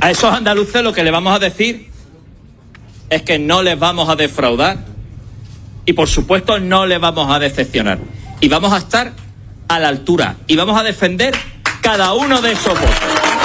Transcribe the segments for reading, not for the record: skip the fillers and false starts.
A esos andaluces lo que le vamos a decir es que no les vamos a defraudar y, por supuesto, no les vamos a decepcionar. Y vamos a estar a la altura y vamos a defender cada uno de esos votos.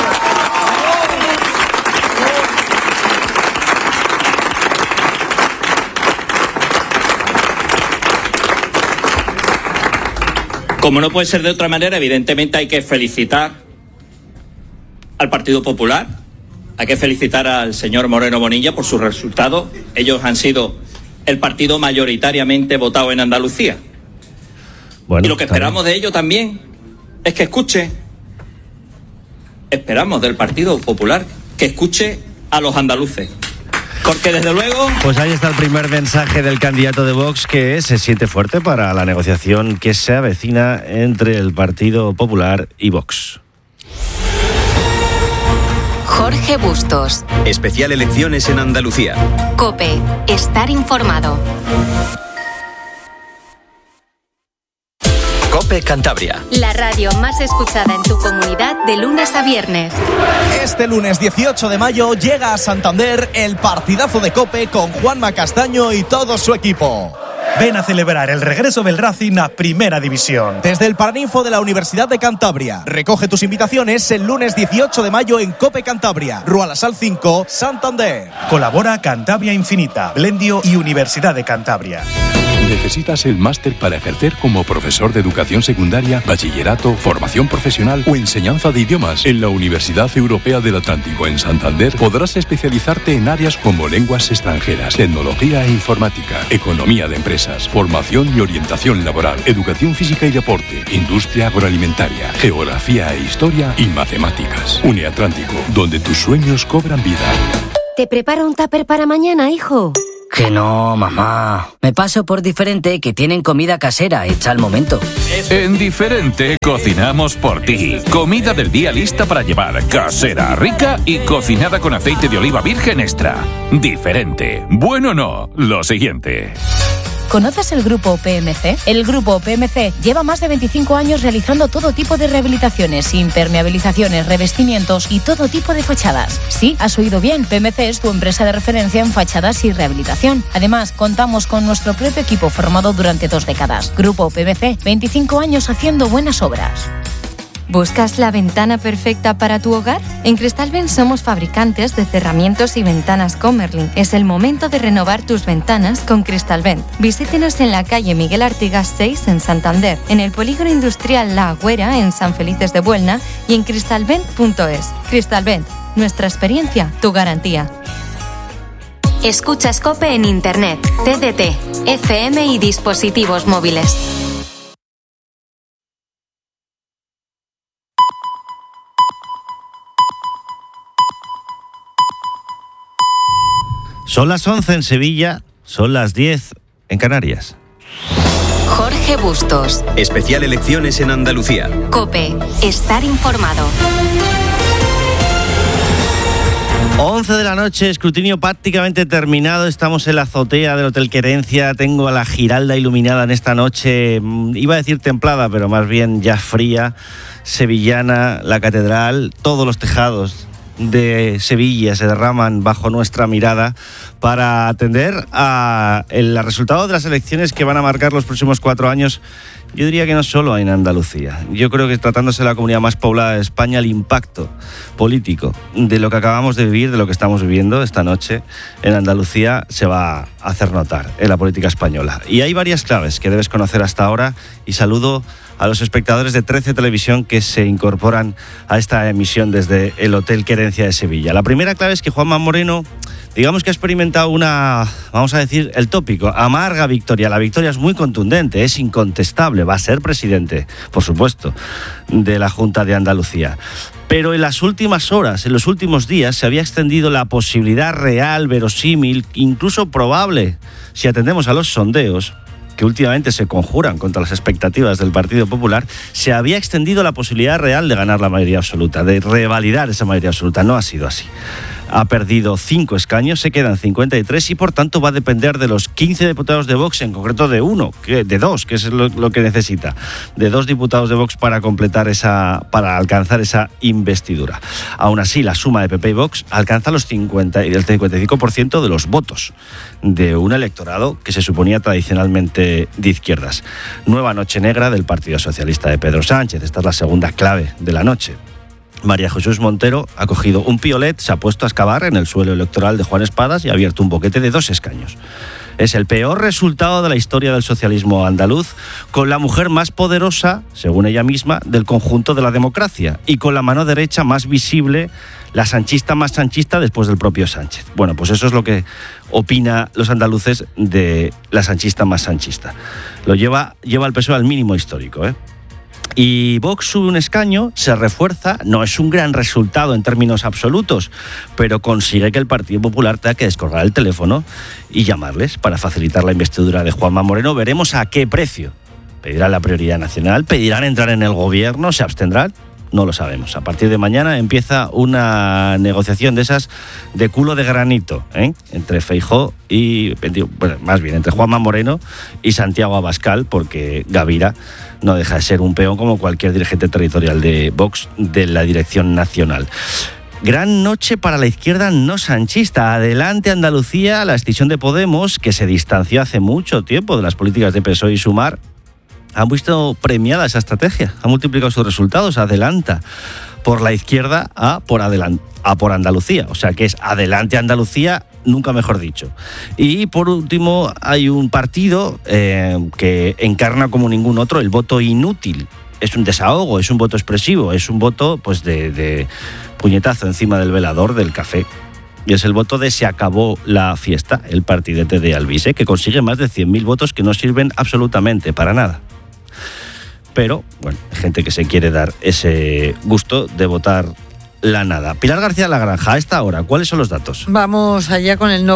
Como no puede ser de otra manera, evidentemente hay que felicitar al Partido Popular, hay que felicitar al señor Moreno Bonilla por su resultado. Ellos han sido el partido mayoritariamente votado en Andalucía. Bueno, y lo que esperamos de ello también es que escuche, esperamos del Partido Popular que escuche a los andaluces. Porque desde luego... Pues ahí está el primer mensaje del candidato de Vox, que se siente fuerte para la negociación que se avecina entre el Partido Popular y Vox. Jorge Bustos. Especial elecciones en Andalucía. COPE. Estar informado. COPE Cantabria. La radio más escuchada en tu comunidad de lunes a viernes. Este lunes 18 de mayo llega a Santander el partidazo de COPE con Juanma Castaño y todo su equipo. Ven a celebrar el regreso del Racing a Primera División. Desde el Paraninfo de la Universidad de Cantabria. Recoge tus invitaciones el lunes 18 de mayo en COPE Cantabria, Rua La Sal 5, Santander. Colabora Cantabria Infinita, Blendio y Universidad de Cantabria. ¿Necesitas el máster para ejercer como profesor de educación secundaria, bachillerato, formación profesional o enseñanza de idiomas? En la Universidad Europea del Atlántico en Santander podrás especializarte en áreas como lenguas extranjeras, tecnología e informática, economía de empresas, formación y orientación laboral, educación física y deporte, industria agroalimentaria, geografía e historia y matemáticas. UniAtlántico, donde tus sueños cobran vida. ¿Te preparo un tupper para mañana, hijo? Que no, mamá. Me paso por Diferente, que tienen comida casera hecha al momento. En Diferente cocinamos por ti. Comida del día lista para llevar, casera, rica y cocinada con aceite de oliva virgen extra. Diferente. Bueno o no, lo siguiente. ¿Conoces el Grupo PMC? El Grupo PMC lleva más de 25 años realizando todo tipo de rehabilitaciones, impermeabilizaciones, revestimientos y todo tipo de fachadas. Sí, has oído bien, PMC es tu empresa de referencia en fachadas y rehabilitación. Además, contamos con nuestro propio equipo formado durante 2 décadas. Grupo PMC, 25 años haciendo buenas obras. ¿Buscas la ventana perfecta para tu hogar? En Cristalvent somos fabricantes de cerramientos y ventanas Comerlin. Es el momento de renovar tus ventanas con Cristalvent. Visítenos en la calle Miguel Artigas 6 en Santander, en el polígono industrial La Agüera en San Felices de Buelna y en cristalvent.es. Cristalvent, nuestra experiencia, tu garantía. Escuchas COPE en Internet, TDT, FM y dispositivos móviles. Son las 11 en Sevilla, son las 10 en Canarias. Jorge Bustos. Especial elecciones en Andalucía. COPE. Estar informado. 11 de la noche, escrutinio prácticamente terminado. Estamos en la azotea del Hotel Querencia. Tengo a la Giralda iluminada en esta noche, iba a decir templada, pero más bien ya fría, sevillana, la catedral, todos los tejados de Sevilla se derraman bajo nuestra mirada para atender a el resultado de las elecciones que van a marcar los próximos 4 años. Yo diría que no solo en Andalucía. Yo creo que tratándose de la comunidad más poblada de España, el impacto político de lo que acabamos de vivir, de lo que estamos viviendo esta noche en Andalucía, se va a hacer notar en la política española. Y hay varias claves que debes conocer hasta ahora, y saludo a los espectadores de 13 Televisión que se incorporan a esta emisión desde el Hotel Querencia de Sevilla. La primera clave es que Juanma Moreno, digamos que ha experimentado una, vamos a decir, el tópico, amarga victoria. La victoria es muy contundente, es incontestable, va a ser presidente, por supuesto, de la Junta de Andalucía. Pero en las últimas horas, en los últimos días, se había extendido la posibilidad real, verosímil, incluso probable, si atendemos a los sondeos, que últimamente se conjuran contra las expectativas del Partido Popular, se había extendido la posibilidad real de ganar la mayoría absoluta, de revalidar esa mayoría absoluta. No ha sido así. ha perdido 5 escaños, se quedan 53 y por tanto va a depender de los 15 diputados de Vox, en concreto de dos, que es lo que necesita, de 2 diputados de Vox para alcanzar esa investidura. Aún así, la suma de PP y Vox alcanza el 55% de los votos de un electorado que se suponía tradicionalmente de izquierdas. Nueva noche negra del Partido Socialista de Pedro Sánchez. Esta es la segunda clave de la noche. María Jesús Montero ha cogido un piolet, se ha puesto a excavar en el suelo electoral de Juan Espadas y ha abierto un boquete de 2 escaños. Es el peor resultado de la historia del socialismo andaluz, con la mujer más poderosa, según ella misma, del conjunto de la democracia y con la mano derecha más visible, la sanchista más sanchista después del propio Sánchez. Bueno, pues eso es lo que opina los andaluces de la sanchista más sanchista. Lo lleva el PSOE al mínimo histórico, Y Vox sube un escaño, se refuerza, no es un gran resultado en términos absolutos, pero consigue que el Partido Popular tenga que descolgar el teléfono y llamarles para facilitar la investidura de Juanma Moreno. Veremos a qué precio. ¿Pedirán la prioridad nacional? ¿Pedirán entrar en el gobierno? ¿Se abstendrán? No lo sabemos. A partir de mañana empieza una negociación de esas de culo de granito, entre Feijóo y, más bien, entre Juanma Moreno y Santiago Abascal, porque Gavira no deja de ser un peón como cualquier dirigente territorial de Vox de la dirección nacional. Gran noche para la izquierda no sanchista. Adelante Andalucía, la escisión de Podemos, que se distanció hace mucho tiempo de las políticas de PSOE y Sumar, han visto premiada esa estrategia, ha multiplicado sus resultados, adelanta por la izquierda a por Andalucía, o sea que es adelante Andalucía, nunca mejor dicho. Y por último hay un partido que encarna como ningún otro el voto inútil. Es un desahogo, es un voto expresivo, es un voto pues de puñetazo encima del velador del café. Y es el voto de Se acabó la fiesta, el partidete de Alvise, que consigue más de 100.000 votos que no sirven absolutamente para nada. Pero, bueno, hay gente que se quiere dar ese gusto de votar la nada. Pilar García Lagranja, a esta hora, ¿cuáles son los datos? Vamos allá con el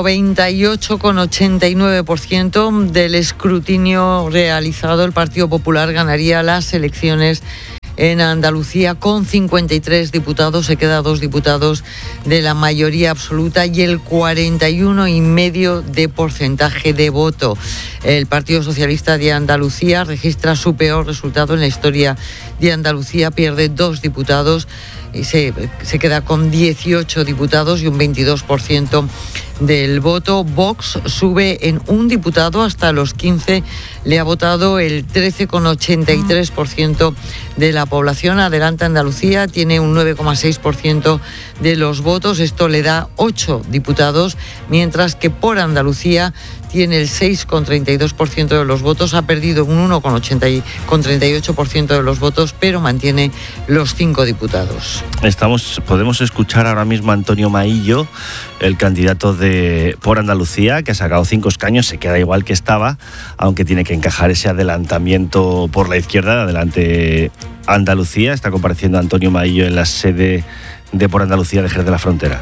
98,89% del escrutinio realizado. El Partido Popular ganaría las elecciones en Andalucía con 53 diputados, se queda 2 diputados de la mayoría absoluta y el 41,5% de porcentaje de voto. El Partido Socialista de Andalucía registra su peor resultado en la historia de Andalucía, pierde 2 diputados y se queda con 18 diputados y un 22% del voto. Vox sube en 1 diputado hasta los 15, le ha votado el 13,83% de la población. Adelante Andalucía tiene un 9,6% de los votos, esto le da 8 diputados, mientras que Por Andalucía tiene el 6,32% de los votos, ha perdido un 1,38% de los votos, pero mantiene los 5 diputados. Podemos escuchar ahora mismo a Antonio Maillo, el candidato de Por Andalucía, que ha sacado 5 escaños, se queda igual que estaba, aunque tiene que encajar ese adelantamiento por la izquierda. Adelante Andalucía, está compareciendo Antonio Maillo en la sede de Por Andalucía de Jerez de la Frontera.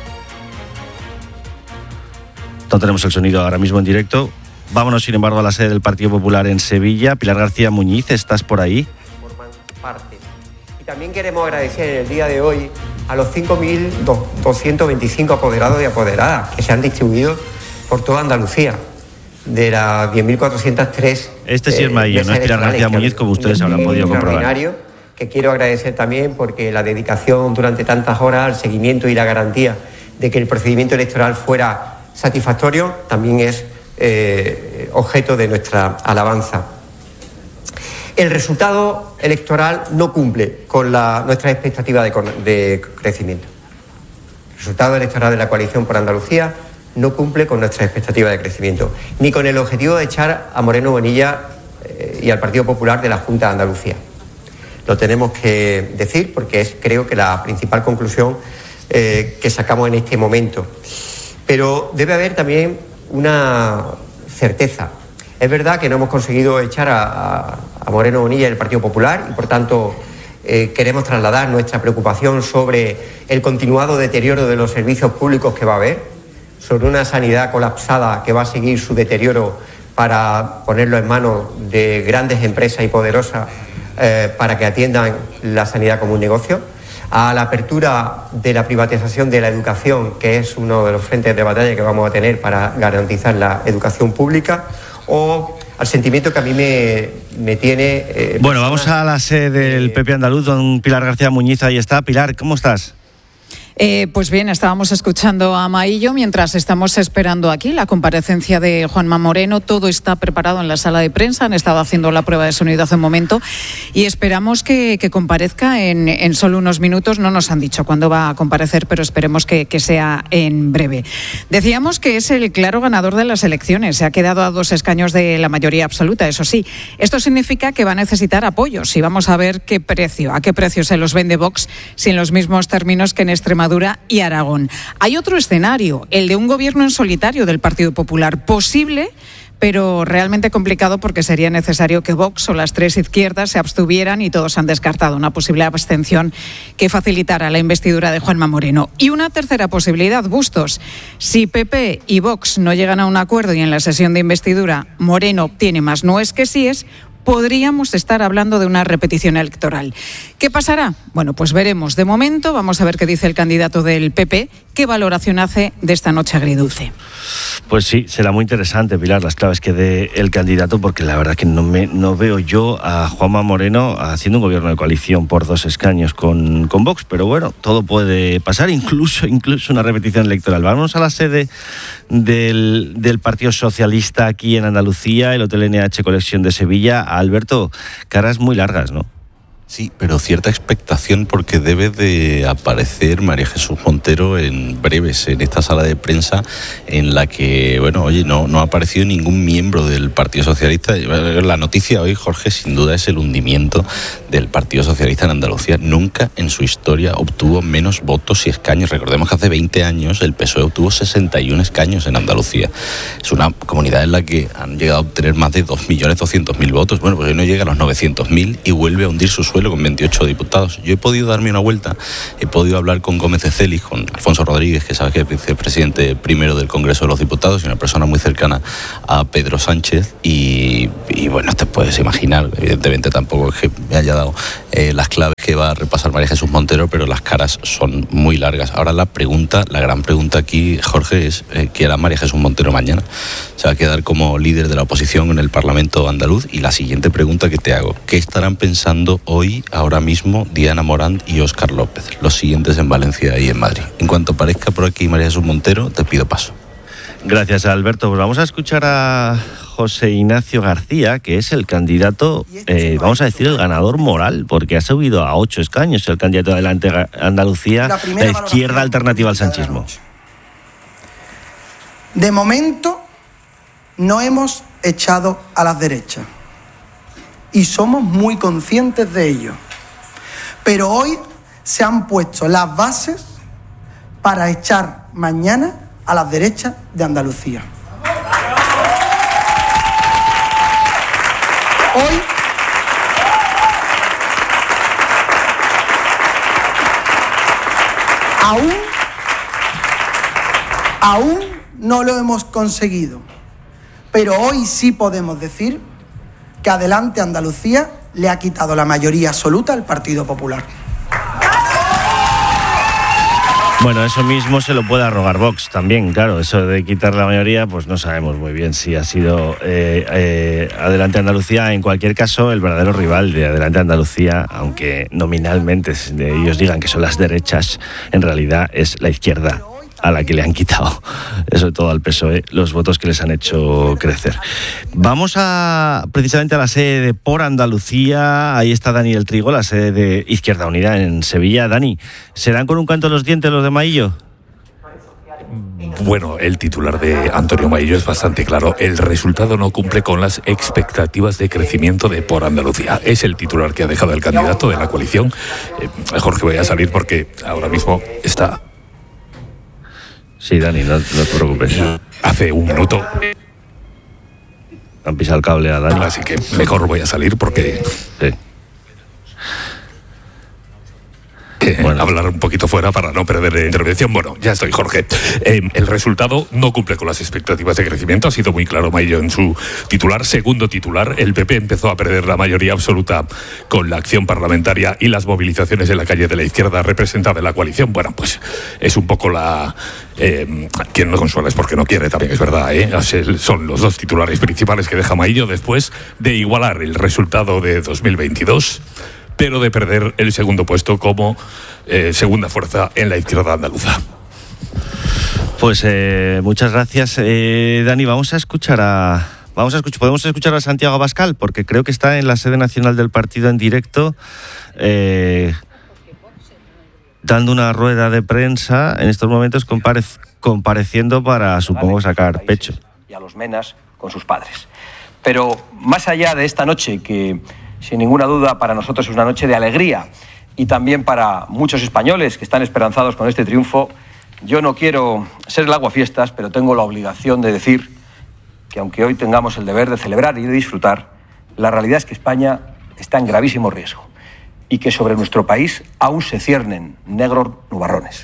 No tenemos el sonido ahora mismo en directo. Vámonos, sin embargo, a la sede del Partido Popular en Sevilla. Pilar García Muñiz, ¿estás por ahí? Forman parte. Y también queremos agradecer en el día de hoy a los 5.225 apoderados y apoderadas que se han distribuido por toda Andalucía. De las 10.403... Este sí es Maillo, no es Pilar García Muñiz, como ustedes habrán podido comprobar. Que quiero agradecer también porque la dedicación durante tantas horas al seguimiento y la garantía de que el procedimiento electoral fuera satisfactorio también es objeto de nuestra alabanza. El resultado electoral no cumple con nuestra expectativa de crecimiento. El resultado electoral de la coalición Por Andalucía no cumple con nuestra expectativa de crecimiento, ni con el objetivo de echar a Moreno Bonilla y al Partido Popular de la Junta de Andalucía. Lo tenemos que decir porque es, creo que, la principal conclusión que sacamos en este momento. Pero debe haber también una certeza. Es verdad que no hemos conseguido echar a Moreno Bonilla del Partido Popular y, por tanto, queremos trasladar nuestra preocupación sobre el continuado deterioro de los servicios públicos que va a haber, sobre una sanidad colapsada que va a seguir su deterioro para ponerlo en manos de grandes empresas y poderosas para que atiendan la sanidad como un negocio. a la apertura de la privatización de la educación, que es uno de los frentes de batalla que vamos a tener para garantizar la educación pública, o al sentimiento que a mí me tiene... Bueno, vamos a la sede del PP andaluz, don Pilar García Muñiz, ahí está. Pilar, ¿cómo estás? Pues bien, estábamos escuchando a Maillo mientras estamos esperando aquí la comparecencia de Juanma Moreno. Todo está preparado en la sala de prensa, han estado haciendo la prueba de sonido hace un momento y esperamos que comparezca en solo unos minutos. No nos han dicho cuándo va a comparecer, pero esperemos que sea en breve. Decíamos que es el claro ganador de las elecciones, se ha quedado a 2 escaños de la mayoría absoluta, eso sí. Esto significa que va a necesitar apoyos y vamos a ver a qué precio se los vende Vox, si en los mismos términos que en Extremadura y Aragón. Hay otro escenario, el de un gobierno en solitario del Partido Popular, posible, pero realmente complicado porque sería necesario que Vox o las 3 izquierdas se abstuvieran y todos han descartado una posible abstención que facilitara la investidura de Juanma Moreno. Y una tercera posibilidad, Bustos. Si PP y Vox no llegan a un acuerdo y en la sesión de investidura Moreno obtiene más noes que síes, podríamos estar hablando de una repetición electoral. ¿Qué pasará? Bueno, pues veremos. De momento, vamos a ver qué dice el candidato del PP, qué valoración hace de esta noche agridulce. Pues sí, será muy interesante, Pilar, las claves que dé el candidato, porque la verdad que no veo yo a Juanma Moreno haciendo un gobierno de coalición por 2 escaños con Vox, pero bueno, todo puede pasar, incluso una repetición electoral. Vamos a la sede del Partido Socialista aquí en Andalucía, el Hotel NH Colección de Sevilla. Alberto, caras muy largas, ¿no? Sí, pero cierta expectación porque debe de aparecer María Jesús Montero en breves en esta sala de prensa en la que, bueno, oye, no ha aparecido ningún miembro del Partido Socialista. La noticia hoy, Jorge, sin duda es el hundimiento del Partido Socialista en Andalucía. Nunca en su historia obtuvo menos votos y escaños. Recordemos que hace 20 años el PSOE obtuvo 61 escaños en Andalucía. Es una comunidad en la que han llegado a obtener más de 2.200.000 votos. Bueno, pues hoy no llega a los 900.000 y vuelve a hundir su suelo con 28 diputados. Yo he podido darme una vuelta, he podido hablar con Gómez de Celis, con Alfonso Rodríguez, que sabe que es vicepresidente primero del Congreso de los Diputados y una persona muy cercana a Pedro Sánchez y bueno, te puedes imaginar, evidentemente tampoco es que me haya dado las claves que va a repasar María Jesús Montero, pero las caras son muy largas. Ahora la gran pregunta aquí, Jorge, es ¿qué hará María Jesús Montero mañana? Se va a quedar como líder de la oposición en el Parlamento andaluz y la siguiente pregunta que te hago, ¿qué estarán pensando hoy, ahora mismo, Diana Morant y Óscar López, los siguientes en Valencia y en Madrid? En cuanto aparezca por aquí María Jesús Montero, te pido paso. Gracias, Alberto. Pues vamos a escuchar a José Ignacio García, que es el candidato, vamos a decir, el ganador moral, porque ha subido a 8 escaños el candidato de Adelante Andalucía, la izquierda alternativa al sanchismo. De momento, no hemos echado a las derechas. Y somos muy conscientes de ello. Pero hoy se han puesto las bases para echar mañana a las derechas de Andalucía. Hoy aún no lo hemos conseguido, pero hoy sí podemos decir que Adelante Andalucía le ha quitado la mayoría absoluta al Partido Popular. Bueno, eso mismo se lo puede arrogar Vox también, claro, eso de quitar la mayoría, pues no sabemos muy bien si ha sido Adelante Andalucía. En cualquier caso, el verdadero rival de Adelante Andalucía, aunque nominalmente ellos digan que son las derechas, en realidad es la izquierda, a la que le han quitado, sobre todo al PSOE, los votos que les han hecho crecer. Vamos precisamente a la sede de Por Andalucía. Ahí está Dani del Trigo, la sede de Izquierda Unida en Sevilla. Dani, ¿serán con un canto en los dientes los de Maillo? Bueno, el titular de Antonio Maillo es bastante claro. El resultado no cumple con las expectativas de crecimiento de Por Andalucía. Es el titular que ha dejado el candidato de la coalición. Jorge, voy a salir porque ahora mismo está... Sí, Dani, no te preocupes. Hace un minuto han pisado el cable a Dani. Así que mejor voy a salir porque... Sí. hablar un poquito fuera para no perder la intervención. Bueno, ya estoy, Jorge. El resultado no cumple con las expectativas de crecimiento. Ha sido muy claro Maillo en su titular. Segundo titular, el PP empezó a perder la mayoría absoluta con la acción parlamentaria y las movilizaciones en la calle de la izquierda representada en la coalición. Bueno, pues es un poco la... quien no consuela es porque no quiere, también es verdad, son los dos titulares principales que deja Maillo después de igualar el resultado de 2022, pero de perder el segundo puesto como segunda fuerza en la izquierda andaluza. Pues muchas gracias, Dani. Podemos escuchar a Santiago Abascal, porque creo que está en la sede nacional del partido en directo, dando una rueda de prensa en estos momentos, compareciendo para, supongo, sacar pecho. Y a los menas con sus padres. Pero más allá de esta noche, que sin ninguna duda para nosotros es una noche de alegría, y también para muchos españoles que están esperanzados con este triunfo, yo no quiero ser el aguafiestas, pero tengo la obligación de decir que aunque hoy tengamos el deber de celebrar y de disfrutar, la realidad es que España está en gravísimo riesgo y que sobre nuestro país aún se ciernen negros nubarrones.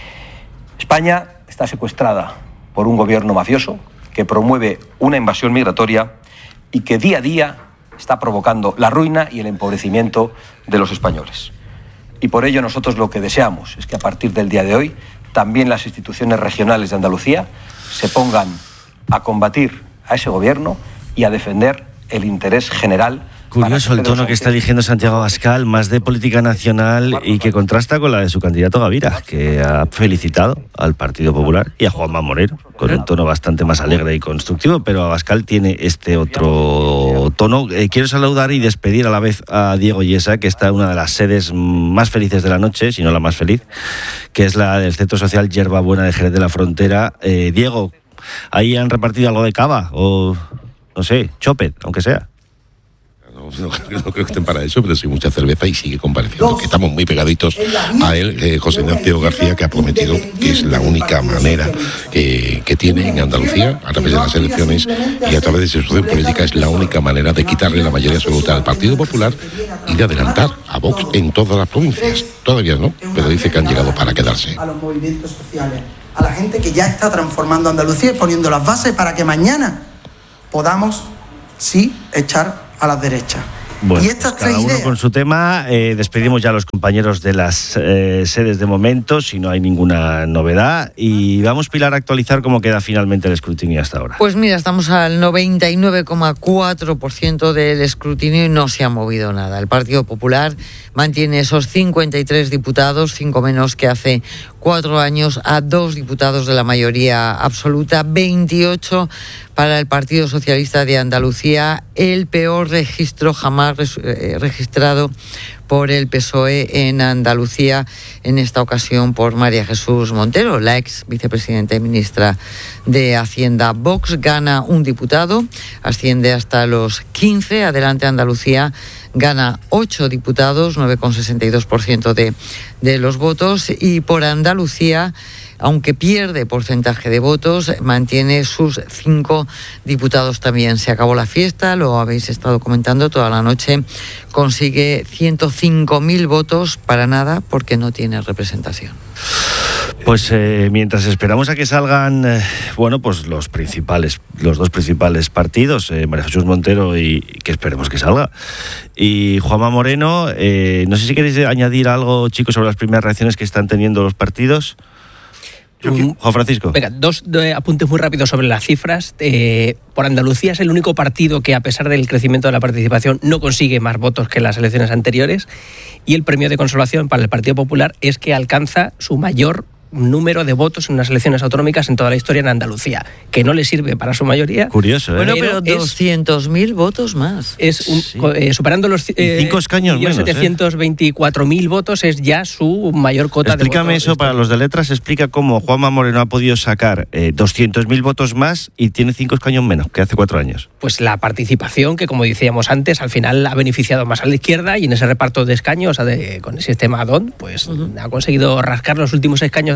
España está secuestrada por un gobierno mafioso que promueve una invasión migratoria y que día a día está provocando la ruina y el empobrecimiento de los españoles. Y por ello nosotros lo que deseamos es que a partir del día de hoy también las instituciones regionales de Andalucía se pongan a combatir a ese gobierno y a defender el interés general. Curioso el tono que está eligiendo Santiago Abascal, más de política nacional, y que contrasta con la de su candidato Gavira, que ha felicitado al Partido Popular y a Juanma Moreno, con un tono bastante más alegre y constructivo, pero Abascal tiene este otro tono. Quiero saludar y despedir a la vez a Diego Yesa, que está en una de las sedes más felices de la noche, si no la más feliz, que es la del Centro Social Yerba Buena de Jerez de la Frontera. Diego, ¿ahí han repartido algo de cava? O, no sé, chopet, aunque sea. No creo que estén para eso, pero sí mucha cerveza y sigue compareciendo, que estamos muy pegaditos a él, José Ignacio García, que ha prometido que es la única manera que tiene en Andalucía, a través de las elecciones y a través de su situación política, es la única manera de quitarle la mayoría absoluta al Partido Popular y de adelantar a Vox en todas las provincias. Todavía no, pero dice que han llegado para quedarse. A los movimientos sociales, a la gente que ya está transformando Andalucía y poniendo las bases para que mañana podamos, sí, echar a las derechas. Bueno, y estas cada uno con su tema. Despedimos ya a los compañeros de las sedes de momento, si no hay ninguna novedad, y vamos, Pilar, a actualizar cómo queda finalmente el escrutinio hasta ahora. Pues mira, estamos al 99,4% del escrutinio y no se ha movido nada. El Partido Popular mantiene esos 53 diputados, 5 menos que hace 4 años, a 2 diputados de la mayoría absoluta, 28 para el Partido Socialista de Andalucía, el peor registro jamás registrado por el PSOE en Andalucía, en esta ocasión por María Jesús Montero, la ex vicepresidenta y ministra de Hacienda. Vox gana un diputado, asciende hasta los 15, Adelante Andalucía gana 8 diputados, 9,62% de los votos, y por Andalucía, aunque pierde porcentaje de votos, mantiene sus 5 diputados también. Se acabó la fiesta, lo habéis estado comentando toda la noche, consigue 105.000 votos para nada porque no tiene representación. Pues mientras esperamos a que salgan, pues los dos principales partidos, María Jesús Montero y que esperemos que salga, y Juanma Moreno, no sé si queréis añadir algo, chicos, sobre las primeras reacciones que están teniendo los partidos. Juan Francisco. Venga, dos apuntes muy rápidos sobre las cifras. Por Andalucía es el único partido que, a pesar del crecimiento de la participación, no consigue más votos que en las elecciones anteriores. Y el premio de consolación para el Partido Popular es que alcanza su mayor número de votos en unas elecciones autonómicas en toda la historia en Andalucía, que no le sirve para su mayoría. Curioso, ¿eh? Bueno, pero 200.000 votos más. Superando los 5 escaños menos, 724.000 votos, es ya su mayor cota. Explícame de votos. Eso para los de letras, explica cómo Juanma Moreno ha podido sacar 200.000 votos más y tiene 5 escaños menos que hace 4 años. Pues la participación, que como decíamos antes, al final ha beneficiado más a la izquierda, y en ese reparto de escaños con el sistema Adón, pues ha conseguido rascar los últimos escaños de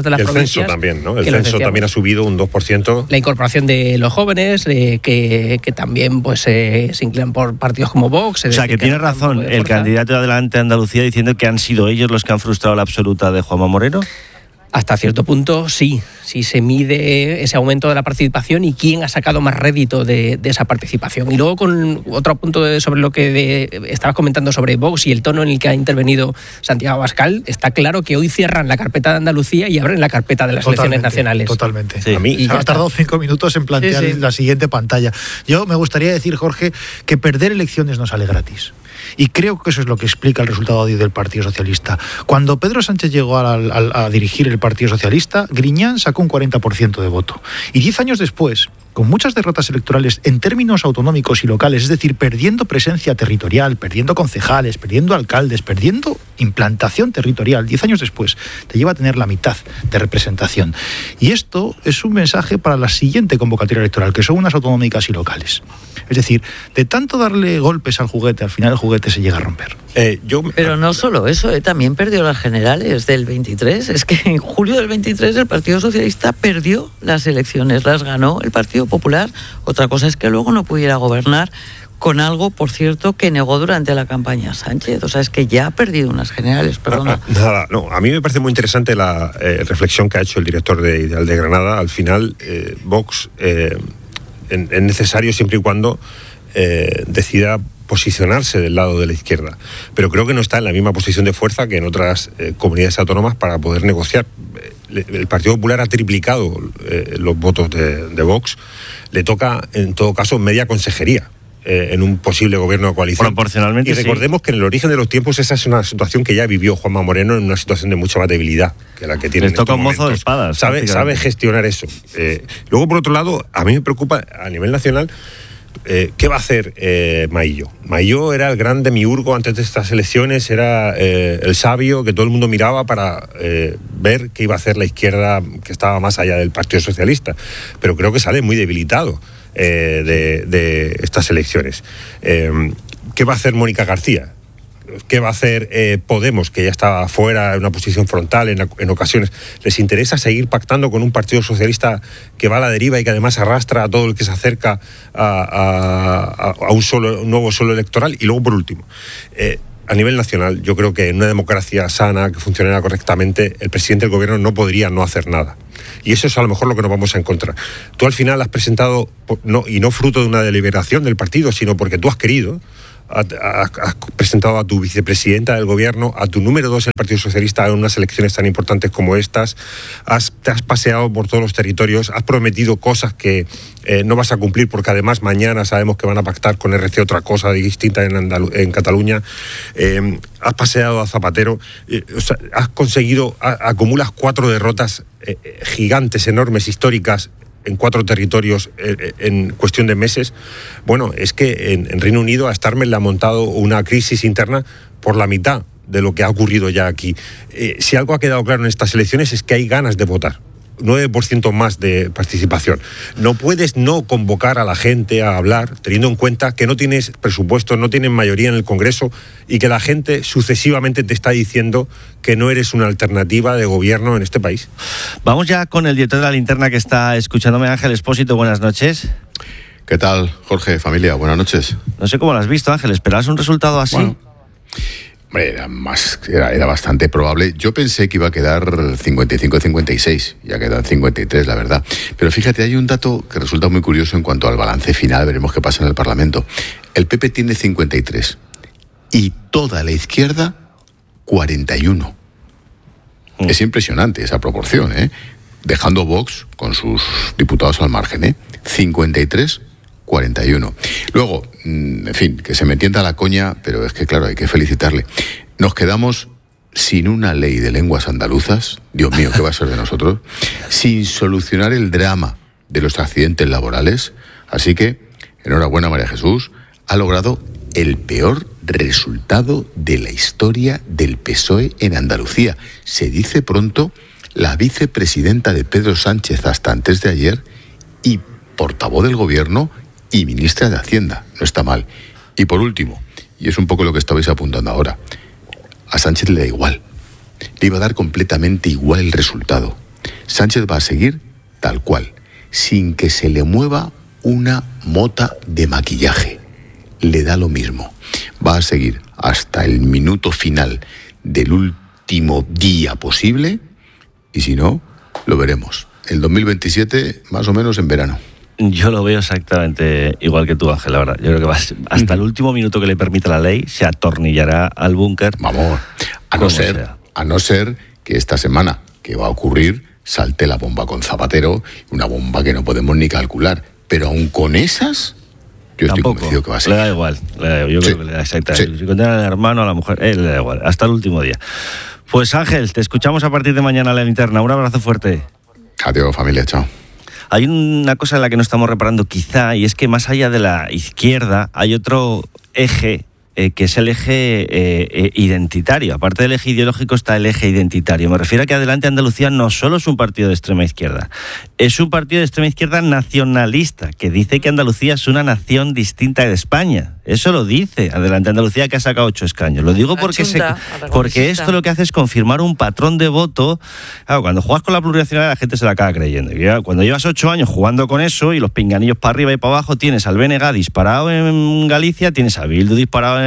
de las provincias. El censo también, ¿no? El censo también ha subido un 2%. La incorporación de los jóvenes, que también pues se inclinan por partidos como Vox. O sea, que tiene razón el candidato de Adelante Andalucía diciendo que han sido ellos los que han frustrado la absoluta de Juanma Moreno. Hasta cierto punto, sí se mide ese aumento de la participación y quién ha sacado más rédito de esa participación. Y luego con otro punto sobre lo que estabas comentando sobre Vox y el tono en el que ha intervenido Santiago Abascal, está claro que hoy cierran la carpeta de Andalucía y abren la carpeta de las elecciones nacionales. Totalmente. Sí. A mí ha tardado 5 minutos en plantear la siguiente pantalla. Yo me gustaría decir, Jorge, que perder elecciones no sale gratis. Y creo que eso es lo que explica el resultado del Partido Socialista. Cuando Pedro Sánchez llegó a dirigir el Partido Socialista, Griñán sacó un 40% de voto. Y 10 años después, con muchas derrotas electorales en términos autonómicos y locales, es decir, perdiendo presencia territorial, perdiendo concejales, perdiendo alcaldes, perdiendo implantación territorial, 10 años después te lleva a tener la mitad de representación. Y esto es un mensaje para la siguiente convocatoria electoral, que son unas autonómicas y locales. Es decir, de tanto darle golpes al juguete, al final el juguete se llega a romper. Pero no solo eso, también perdió las generales del 23. Es que en julio del 23 el Partido Socialista perdió las elecciones, las ganó el Partido Popular. Otra cosa es que luego no pudiera gobernar con algo, por cierto, que negó durante la campaña Sánchez. O sea, es que ya ha perdido unas generales, perdona. A mí me parece muy interesante la reflexión que ha hecho el director de Ideal de Granada. Al final, Vox es necesario siempre y cuando decida posicionarse del lado de la izquierda, pero creo que no está en la misma posición de fuerza que en otras comunidades autónomas para poder negociar. El Partido Popular ha triplicado los votos de Vox, le toca en todo caso media consejería en un posible gobierno de coalición. Proporcionalmente, y recordemos que en el origen de los tiempos esa es una situación que ya vivió Juanma Moreno en una situación de mucha más debilidad que la que tiene. Les toca un mozo de espadas. Sabe gestionar eso. Luego, por otro lado, a mí me preocupa a nivel nacional ¿qué va a hacer Maillo? Maillo era el gran demiurgo antes de estas elecciones, era el sabio que todo el mundo miraba para ver qué iba a hacer la izquierda que estaba más allá del Partido Socialista, pero creo que sale muy debilitado de estas elecciones. ¿Qué va a hacer Mónica García? ¿Qué va a hacer Podemos, que ya estaba fuera en una posición frontal en ocasiones? ¿Les interesa seguir pactando con un Partido Socialista que va a la deriva y que además arrastra a todo el que se acerca a un nuevo suelo electoral? Y luego, por último, a nivel nacional, yo creo que en una democracia sana, que funcionara correctamente, el presidente del gobierno no podría no hacer nada. Y eso es a lo mejor lo que nos vamos a encontrar. Tú al final has presentado, y no fruto de una deliberación del partido, sino porque tú has querido, has presentado a tu vicepresidenta del gobierno, a tu número 2 del Partido Socialista en unas elecciones tan importantes como estas, te has paseado por todos los territorios, has prometido cosas que no vas a cumplir porque además mañana sabemos que van a pactar con RC otra cosa distinta en Cataluña, has paseado a Zapatero, has conseguido, acumulas 4 derrotas gigantes, enormes, históricas, en 4 territorios en cuestión de meses. Bueno, es que en Reino Unido a Starmer le ha montado una crisis interna por la mitad de lo que ha ocurrido ya aquí. Si algo ha quedado claro en estas elecciones es que hay ganas de votar. 9% más de participación. No puedes no convocar a la gente a hablar, teniendo en cuenta que no tienes presupuesto, no tienes mayoría en el Congreso y que la gente sucesivamente te está diciendo que no eres una alternativa de gobierno en este país. Vamos ya con el director de La Linterna que está escuchándome, Ángel Expósito. Buenas noches. ¿Qué tal, Jorge, familia? Buenas noches. No sé cómo lo has visto, Ángel. ¿Esperabas un resultado así? Bueno, era bastante probable. Yo pensé que iba a quedar 55-56, ya quedan 53, la verdad. Pero fíjate, hay un dato que resulta muy curioso en cuanto al balance final, veremos qué pasa en el Parlamento. El PP tiene 53 y toda la izquierda 41. Es impresionante esa proporción, dejando Vox con sus diputados al margen, 53-41. Luego, en fin, que se me entienda la coña, pero es que claro, hay que felicitarle. Nos quedamos sin una ley de lenguas andaluzas, Dios mío, ¿qué va a ser de nosotros? Sin solucionar el drama de los accidentes laborales. Así que, enhorabuena María Jesús, ha logrado el peor resultado de la historia del PSOE en Andalucía. Se dice pronto, la vicepresidenta de Pedro Sánchez hasta antes de ayer y portavoz del gobierno y ministra de Hacienda. No está mal. Y por último, y es un poco lo que estabais apuntando ahora, a Sánchez le da igual. Le iba a dar completamente igual el resultado. Sánchez va a seguir tal cual, sin que se le mueva una mota de maquillaje. Le da lo mismo. Va a seguir hasta el minuto final del último día posible, y si no, lo veremos. El 2027, más o menos en verano. Yo lo veo exactamente igual que tú, Ángel, la verdad. Yo creo que hasta el último minuto que le permita la ley se atornillará al búnker. Vamos, a no ser que esta semana, que va a ocurrir, salte la bomba con Zapatero, una bomba que no podemos ni calcular. Pero aún con esas, yo estoy convencido que va a ser. Le da igual, yo creo que le da exactamente. Si condena al hermano, a la mujer, le da igual, hasta el último día. Pues Ángel, te escuchamos a partir de mañana en La Linterna. Un abrazo fuerte. Adiós, familia, chao. Hay una cosa en la que no estamos reparando quizá, y es que más allá de la izquierda hay otro eje que es el eje identitario. Aparte del eje ideológico está el eje identitario. Me refiero a que Adelante Andalucía no solo es un partido de extrema izquierda, es un partido de extrema izquierda nacionalista, que dice que Andalucía es una nación distinta de España. Eso lo dice Adelante Andalucía, que ha sacado 8 escaños. Lo digo porque esto lo que hace es confirmar un patrón de voto. Claro, cuando juegas con la plurinacionalidad la gente se la acaba creyendo. Y cuando llevas 8 años jugando con eso y los pinganillos para arriba y para abajo, tienes al BNG disparado en Galicia, tienes a Bildu disparado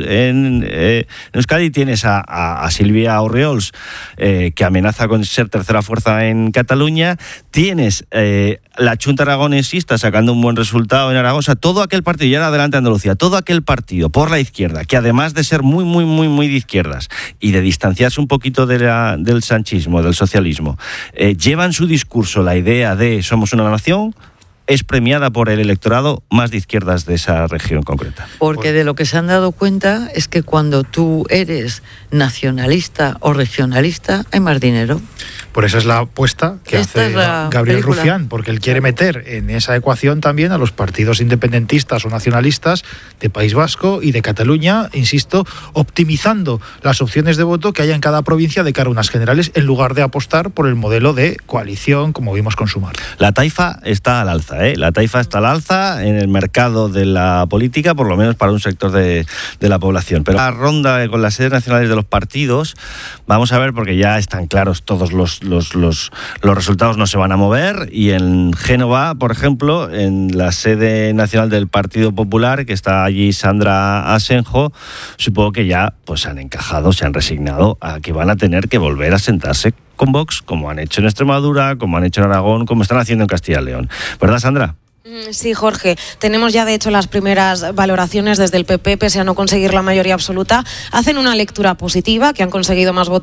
en Euskadi, tienes a Silvia Orriols que amenaza con ser tercera fuerza en Cataluña, tienes la Chunta Aragonesista sacando un buen resultado en Aragón. O sea, todo aquel partido, y ahora Adelante Andalucía, todo aquel partido por la izquierda, que además de ser muy, muy, muy, muy de izquierdas y de distanciarse un poquito del sanchismo, del socialismo, lleva en su discurso la idea de somos una nación, es premiada por el electorado más de izquierdas de esa región concreta. Porque de lo que se han dado cuenta es que cuando tú eres nacionalista o regionalista hay más dinero. Por eso es la apuesta que hace Gabriel Rufián, porque él quiere meter en esa ecuación también a los partidos independentistas o nacionalistas de País Vasco y de Cataluña, insisto, optimizando las opciones de voto que haya en cada provincia de cara a unas generales, en lugar de apostar por el modelo de coalición, como vimos con Sumar. La taifa está al alza, La taifa está al alza en el mercado de la política, por lo menos para un sector de la población. Pero la ronda con las sedes nacionales de los partidos, vamos a ver, porque ya están claros todos los resultados, no se van a mover, y en Génova, por ejemplo, en la sede nacional del Partido Popular, que está allí Sandra Asenjo, supongo que ya pues se han encajado, se han resignado a que van a tener que volver a sentarse con Vox, como han hecho en Extremadura, como han hecho en Aragón, como están haciendo en Castilla y León. ¿Verdad, Sandra? Sí, Jorge. Tenemos ya, de hecho, las primeras valoraciones desde el PP, pese a no conseguir la mayoría absoluta. Hacen una lectura positiva, que han conseguido más votos